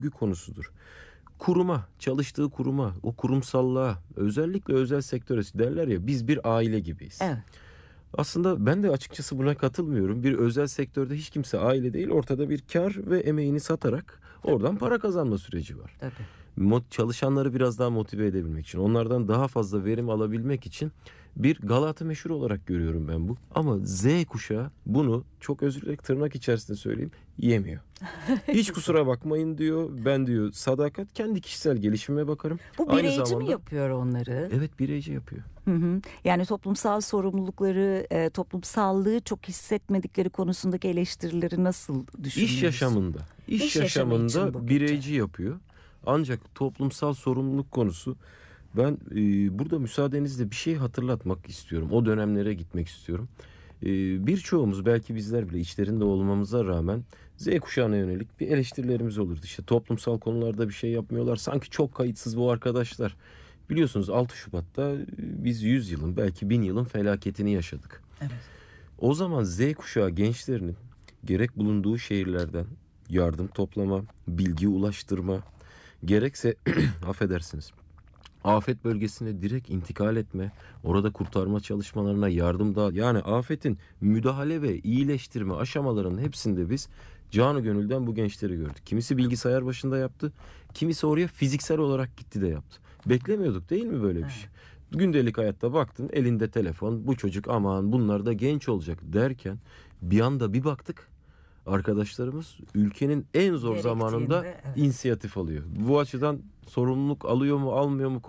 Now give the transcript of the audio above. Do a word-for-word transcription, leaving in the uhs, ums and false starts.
övgü konusudur. Kuruma, çalıştığı kuruma, o kurumsallığa, özellikle özel sektöre derler ya, biz bir aile gibiyiz. Evet. Aslında ben de açıkçası buna katılmıyorum. Bir özel sektörde hiç kimse aile değil. Ortada bir kar ve emeğini satarak oradan para kazanma süreci var. Tabii. Mo- çalışanları biraz daha motive edebilmek için, onlardan daha fazla verim alabilmek için bir Galata meşhur olarak görüyorum ben bu. Ama Z kuşağı bunu, çok özür dilerim tırnak içerisinde söyleyeyim, yemiyor. Hiç kusura bakmayın diyor. Ben diyor sadakat, kendi kişisel gelişime bakarım. Bu Aynı bireyci zamanda, mi yapıyor onları? evet, bireyci yapıyor. Hı hı. Yani toplumsal sorumlulukları, e, toplumsallığı çok hissetmedikleri konusundaki eleştirileri nasıl düşünüyorsun? İş yaşamında, iş, İş yaşamı için bu yaşamında kötü. bireyci yapıyor. Ancak toplumsal sorumluluk konusu, ben e, burada müsaadenizle bir şey hatırlatmak istiyorum. O dönemlere gitmek istiyorum. E, birçoğumuz, belki bizler bile içlerinde olmamıza rağmen, Z kuşağına yönelik bir eleştirilerimiz olurdu. İşte toplumsal konularda bir şey yapmıyorlar. Sanki çok kayıtsız bu arkadaşlar. Biliyorsunuz altı Şubat'ta e, biz yüz yılın, belki bin yılın felaketini yaşadık. Evet. O zaman Z kuşağı gençlerinin gerek bulunduğu şehirlerden yardım toplama, bilgi ulaştırma, gerekse affedersiniz, afet bölgesine direkt intikal etme, orada kurtarma çalışmalarına yardım da, yani afetin müdahale ve iyileştirme aşamalarının hepsinde biz canı gönülden bu gençleri gördük. Kimisi bilgisayar başında yaptı, kimisi oraya fiziksel olarak gitti de yaptı. Beklemiyorduk değil mi böyle bir şey? Gündelik hayatta baktın, elinde telefon, bu çocuk aman bunlar da genç olacak derken bir anda bir baktık, arkadaşlarımız ülkenin en zor Gerektiğinde, zamanında evet. inisiyatif alıyor. Bu açıdan sorumluluk alıyor mu almıyor mu